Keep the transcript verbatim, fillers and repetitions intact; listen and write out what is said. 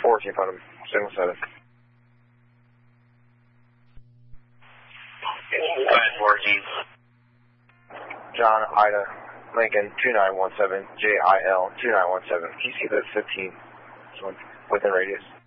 fourteen, put him, signal seven. Go ahead, fourteen. John, Ida, Lincoln, two nine one seven, J I L, two nine one seven. Can you see the fifteen within radius?